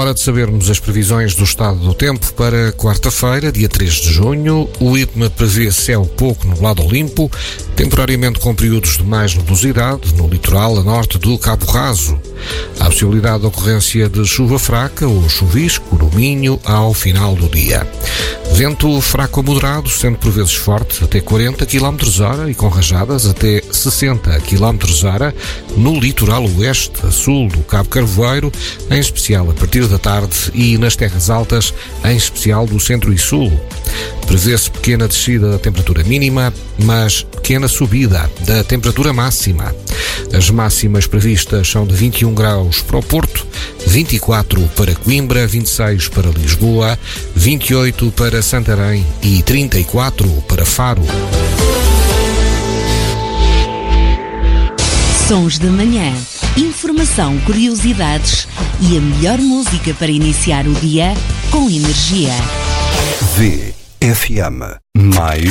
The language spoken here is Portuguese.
Hora de sabermos as previsões do estado do tempo para quarta-feira, dia 3 de junho. O IPMA prevê céu pouco nublado ou limpo, temporariamente com períodos de mais nebulosidade no litoral a norte do Cabo Raso. Há possibilidade de ocorrência de chuva fraca ou chuvisco no Minho ao final do dia. Vento fraco a moderado, sendo por vezes forte, até 40 km/h e com rajadas até 60 km/h no litoral oeste a sul do Cabo Carvoeiro, em especial a partir da tarde, e nas terras altas, em especial do centro e sul. Prevê-se pequena descida da temperatura mínima, mas pequena subida da temperatura máxima. As máximas previstas são de 21 graus para o Porto, 24 para Coimbra, 26 para Lisboa, 28 para Santarém e 34 para Faro. Sons da Manhã. Informação, curiosidades e a melhor música para iniciar o dia com energia. VFM. Mais